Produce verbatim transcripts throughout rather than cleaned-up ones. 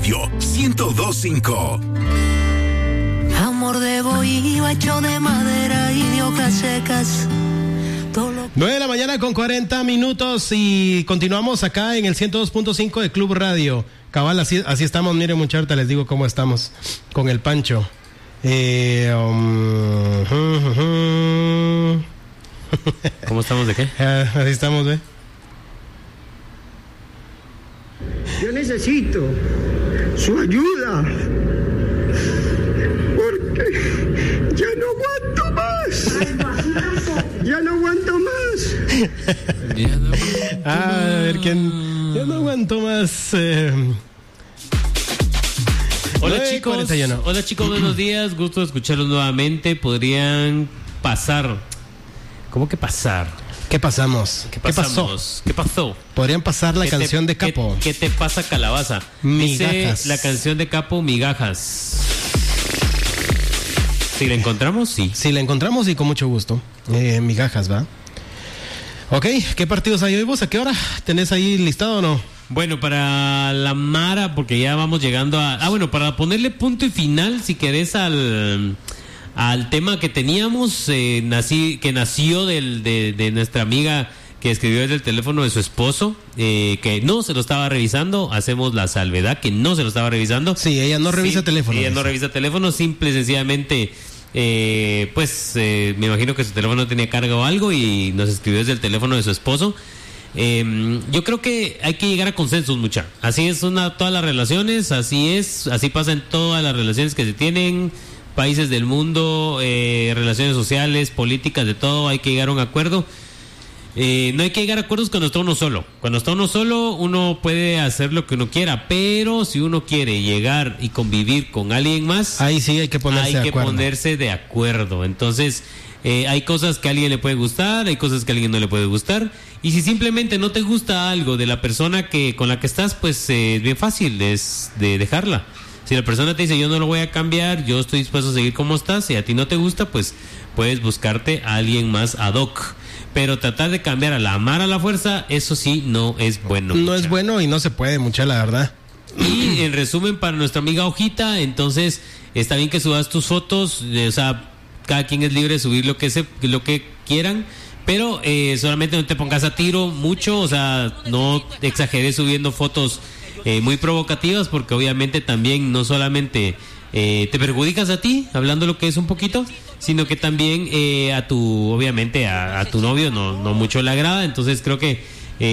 Radio ciento dos punto cinco. Amor de bohío hecho de madera y de hojas secas. nueve de la mañana con cuarenta minutos y continuamos acá en el ciento dos punto cinco de Club Radio. Cabal, así, así estamos, miren muchachos, les digo cómo estamos con el Pancho. Eh, um, uh, uh, uh. ¿Cómo estamos de qué? Ah, así estamos, ¿eh? Yo necesito su ayuda porque ya no aguanto más. Ya no aguanto más. Ya no aguanto ah, a ver quién. Ya no aguanto más. Eh. Hola chicos, cuarenta y uno. hola chicos, buenos días, gusto de escucharlos nuevamente. Podrían pasar, ¿cómo que pasar? ¿Qué pasamos? ¿Qué, ¿Qué pasó? ¿Qué pasó? Podrían pasar la canción te, de Capo. ¿qué, ¿Qué te pasa, calabaza? Migajas. Dice la canción de Capo, Migajas. Si la encontramos, sí. Si la encontramos, y con mucho gusto. Eh, migajas, ¿va? Ok, ¿qué partidos hay hoy vos? ¿A qué hora? ¿Tenés ahí listado o no? Bueno, para la Mara, porque ya vamos llegando a... Ah, bueno, para ponerle punto y final, si querés, al, al tema que teníamos, eh, nací, que nació del, de, de nuestra amiga que escribió desde el teléfono de su esposo, eh, que no se lo estaba revisando. Hacemos la salvedad que no se lo estaba revisando. Sí, ella no revisa sí, teléfono. Ella no revisa teléfono, simple y sencillamente... Eh, pues eh, me imagino que su teléfono tenía carga o algo y nos escribió desde el teléfono de su esposo. Eh, yo creo que hay que llegar a consensos, mucha. Así es una, todas las relaciones, así es, así pasa en todas las relaciones que se tienen, países del mundo, eh, relaciones sociales, políticas, de todo, hay que llegar a un acuerdo. Eh, no hay que llegar a acuerdos cuando está uno solo. Cuando está uno solo, uno puede hacer lo que uno quiera, pero si uno quiere llegar y convivir con alguien más, ahí sí hay que ponerse hay de que acuerdo. ponerse de acuerdo. Entonces, eh, hay cosas que a alguien le puede gustar, hay cosas que a alguien no le puede gustar. Y si simplemente no te gusta algo de la persona que con la que estás, pues eh, es bien fácil es de dejarla. Si la persona te dice yo no lo voy a cambiar, yo estoy dispuesto a seguir como estás, y a ti no te gusta, pues puedes buscarte a alguien más ad hoc. Pero tratar de cambiar a la amar a la fuerza, eso sí no es bueno. No mucha. es bueno y no se puede, mucha, la verdad. Y en resumen, para nuestra amiga Hojita, entonces está bien que subas tus fotos, eh, o sea, cada quien es libre de subir lo que se, lo que quieran, pero eh, solamente no te pongas a tiro mucho, o sea, no exageres subiendo fotos eh, muy provocativas, porque obviamente también no solamente eh, te perjudicas a ti, hablando lo que es un poquito, sino que también eh, a tu, obviamente a, a tu novio no, no mucho le agrada. Entonces creo que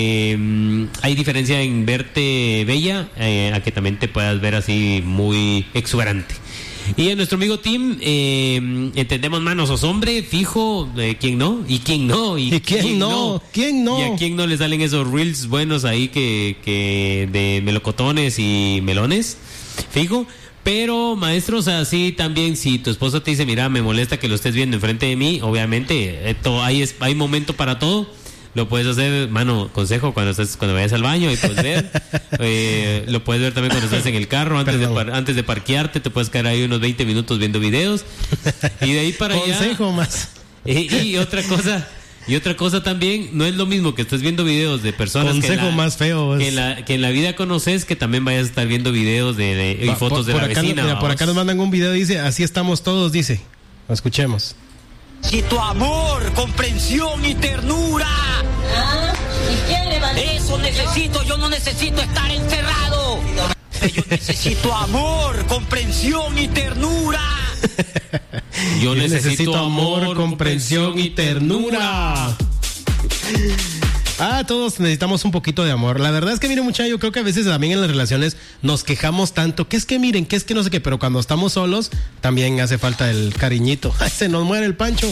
eh, hay diferencia en verte bella eh, a que también te puedas ver así muy exuberante. Y a nuestro amigo Tim, eh, entendemos, mano, sos hombre, fijo, eh, ¿quién no? ¿Y quién no? ¿Y, ¿Y quién, quién no? no? ¿Quién no? ¿Y a quién no le salen esos reels buenos ahí que, que de melocotones y melones? Fijo. Pero, maestros, así también, si tu esposa te dice, mira, me molesta que lo estés viendo enfrente de mí, obviamente, esto, hay, hay momento para todo. Lo puedes hacer, mano, consejo, cuando estés, cuando vayas al baño y puedes ver. eh, lo puedes ver también cuando estás en el carro, antes de, par, antes de parquearte, te puedes quedar ahí unos veinte minutos viendo videos. Y de ahí para allá. Consejo más. Y, y otra cosa... Y otra cosa también, no es lo mismo que estés viendo videos de personas Consejo que, en la, más feo es... que, en la, que en la vida conoces, que también vayas a estar viendo videos de, de, y Va, fotos por, de por la acá, vecina. Mira, por acá nos mandan un video, dice, así estamos todos, dice. Lo escuchemos. Necesito amor, comprensión y ternura. ¿Ah? ¿Y quién le va a... Eso necesito, yo no necesito estar encerrado. Yo necesito amor, comprensión y ternura. Yo, Yo necesito, necesito amor, amor, comprensión y ternura. Ah, todos necesitamos un poquito de amor. La verdad es que, miren, muchachos, yo creo que a veces también en las relaciones nos quejamos tanto, que es que miren, que es que no sé qué, pero cuando estamos solos también hace falta el cariñito. Ay, se nos muere el Pancho.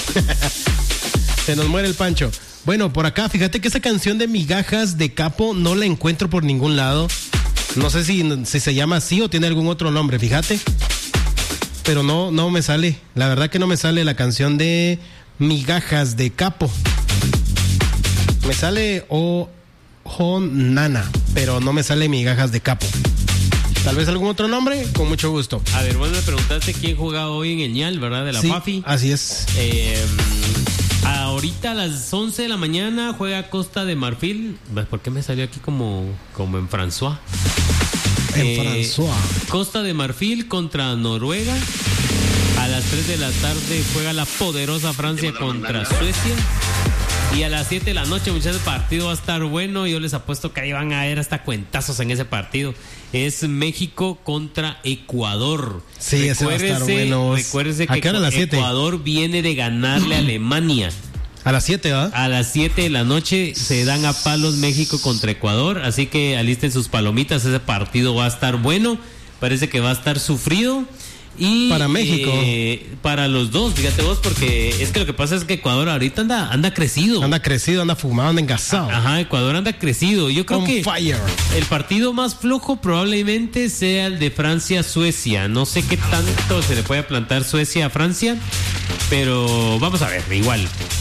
Se nos muere el Pancho. Bueno, por acá, fíjate que esa canción de Migajas de Capo no la encuentro por ningún lado. No sé si, si se llama así o tiene algún otro nombre, fíjate. Pero no, no me sale. La verdad que no me sale la canción de Migajas de Capo. Me sale O oh, Nana, pero no me sale Migajas de Capo. Tal vez algún otro nombre, con mucho gusto. A ver, vos me preguntaste quién jugaba hoy en el ñal, ¿verdad? De la sí, Fafi. Así es. Eh, ahorita a las once de la mañana juega Costa de Marfil. ¿Por qué me salió aquí como, como en François? En Eh, François. Costa de Marfil contra Noruega. A las tres de la tarde juega la poderosa Francia contra Suecia. Y a las siete de la noche, muchachos, el partido va a estar bueno. Yo les apuesto que ahí van a haber hasta cuentazos en ese partido. Es México contra Ecuador. Sí, ese va a estar bueno. Recuérdese ¿A que qué hora? ¿A las siete? Ecuador viene de ganarle a Alemania. A las siete, ¿verdad? A las siete de la noche se dan a palos México contra Ecuador. Así que alisten sus palomitas. Ese partido va a estar bueno. Parece que va a estar sufrido. Y para México, eh, para los dos, fíjate vos, porque es que lo que pasa es que Ecuador ahorita anda anda crecido, anda crecido, anda fumado, anda engasado. Ajá, Ecuador anda crecido. Yo creo On que fire. El partido más flojo probablemente sea el de Francia-Suecia. No sé qué tanto se le puede plantar Suecia a Francia, pero vamos a ver, igual.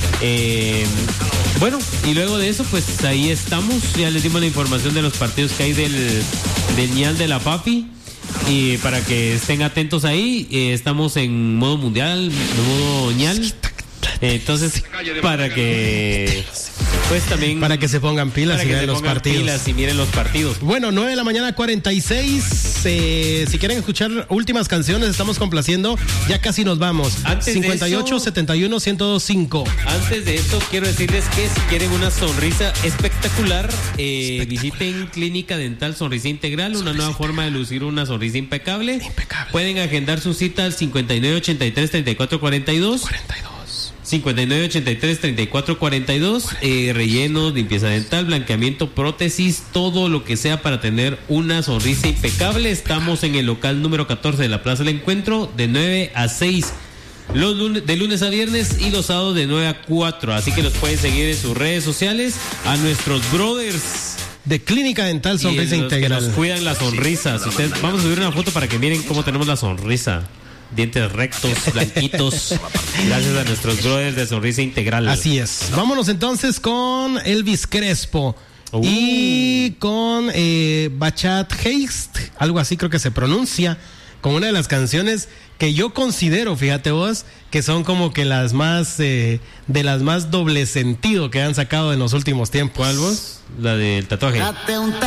Eh, bueno, y luego de eso, pues ahí estamos. Ya les dimos la información de los partidos que hay del del ñal de la Papi. Y para que estén atentos ahí, eh, estamos en modo mundial, en modo ñal. Eh, entonces, para que pues también para que se pongan pilas para y que vean se los pongan partidos. pilas y miren los partidos. Bueno, nueve de la mañana, cuarenta y seis. Eh, si quieren escuchar últimas canciones, estamos complaciendo. Ya casi nos vamos. Antes cincuenta y ocho, eso, setenta y uno, ciento dos punto cinco. Antes de eso, quiero decirles que si quieren una sonrisa espectacular, eh, espectacular. visiten Clínica Dental Sonrisa Integral, sonrisa una nueva integral. forma de lucir una sonrisa impecable. impecable. Pueden agendar su cita al cincuenta y nueve ochenta y tres treinta y cuatro cuarenta y dos. cuarenta y dos. cincuenta y nueve ochenta y tres treinta y cuatro cuarenta y dos, eh, relleno, limpieza dental, blanqueamiento, prótesis, todo lo que sea para tener una sonrisa impecable. Estamos en el local número catorce de la Plaza del Encuentro, de nueve a seis, los lunes, de lunes a viernes, y los sábados de nueve a cuatro. Así que los pueden seguir en sus redes sociales a nuestros brothers de Clínica Dental Sonrisa y los Integral. que nos cuidan las sonrisas. Ustedes, vamos a subir una foto para que miren cómo tenemos la sonrisa. Dientes rectos, blanquitos. Gracias a nuestros brothers de Sonrisa Integral. Así es. Vámonos entonces con Elvis Crespo. Uh. Y con eh, Bachat Haste, algo así creo que se pronuncia, con una de las canciones que yo considero, fíjate vos, que son como que las más, eh, de las más doble sentido que han sacado en los últimos tiempos. ¿Cuál vos? La del tatuaje.